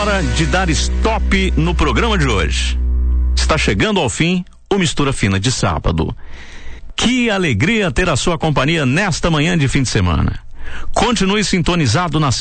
hora de dar stop no programa de hoje. Está chegando ao fim o Mistura Fina de sábado. Que alegria ter a sua companhia nesta manhã de fim de semana. Continue sintonizado na